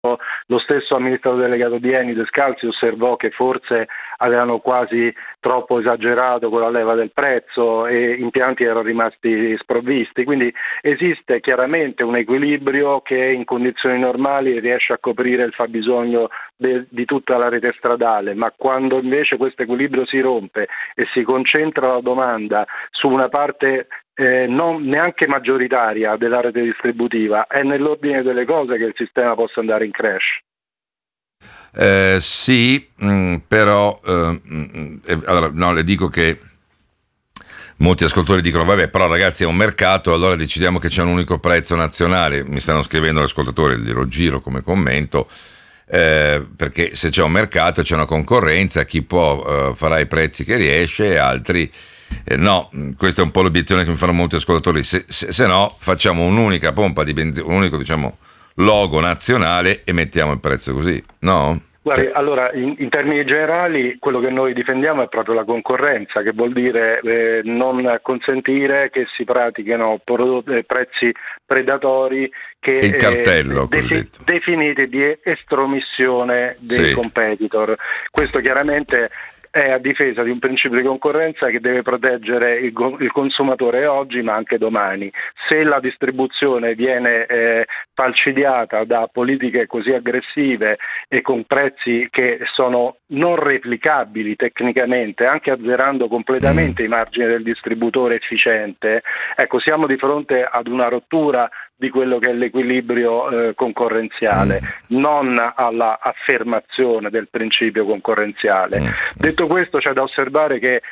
Lo stesso amministratore delegato di Eni, Descalzi, osservò che forse avevano quasi troppo esagerato con la leva del prezzo e impianti erano rimasti sprovvisti, quindi esiste chiaramente un equilibrio che in condizioni normali riesce a coprire il fabbisogno di tutta la rete stradale, ma quando invece questo equilibrio si rompe e si concentra la domanda su una parte non neanche maggioritaria della rete distributiva, è nell'ordine delle cose che il sistema possa andare in crash. Sì, però allora, no, le dico che molti ascoltatori dicono vabbè, però ragazzi è un mercato, allora decidiamo che c'è un unico prezzo nazionale. Mi stanno scrivendo gli ascoltatori, glielo giro come commento, perché se c'è un mercato c'è una concorrenza, chi può farà i prezzi che riesce, altri no. Questa è un po' l'obiezione che mi fanno molti ascoltatori. Se no facciamo un'unica pompa di benzina, un unico, diciamo, logo nazionale e mettiamo il prezzo così, no? Guardi, allora in termini generali quello che noi difendiamo è proprio la concorrenza, che vuol dire non consentire che si pratichino prezzi predatori che il cartello definiti di estromissione dei competitor. Questo chiaramente è a difesa di un principio di concorrenza che deve proteggere il consumatore oggi ma anche domani. Se la distribuzione viene falcidiata da politiche così aggressive e con prezzi che sono non replicabili tecnicamente, anche azzerando completamente i margini del distributore efficiente, ecco, siamo di fronte ad una rottura di quello che è l'equilibrio concorrenziale, non alla affermazione del principio concorrenziale. Detto questo, c'è da osservare che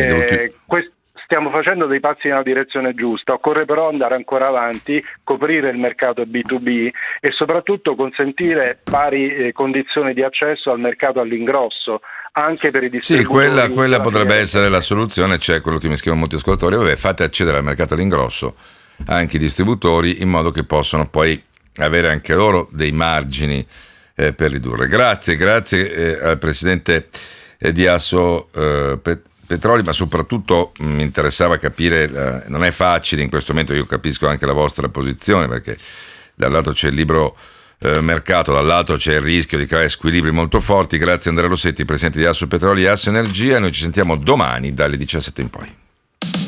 stiamo facendo dei passi nella direzione giusta, occorre però andare ancora avanti, coprire il mercato B2B e soprattutto consentire pari condizioni di accesso al mercato all'ingrosso, anche per i distributori. Sì, quella potrebbe essere la soluzione. C'è quello che mi scrivono molti ascoltatori, vabbè, fate accedere al mercato all'ingrosso anche i distributori, in modo che possano poi avere anche loro dei margini per ridurre. Grazie al presidente di Asso Petroli, ma soprattutto mi interessava capire, non è facile in questo momento, io capisco anche la vostra posizione, perché da un lato c'è il libero mercato, dall'altro c'è il rischio di creare squilibri molto forti. Grazie Andrea Rossetti, presidente di Asso Petroli e Asso Energia. Noi ci sentiamo domani dalle 17 in poi.